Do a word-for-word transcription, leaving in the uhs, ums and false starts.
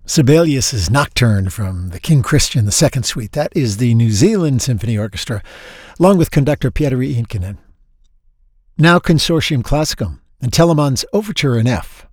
Sibelius's Nocturne from the King Christian the Second Suite. That is the New Zealand Symphony Orchestra, along with conductor Pietari Inkinen. Now Consortium Classicum and Telemann's Overture in F.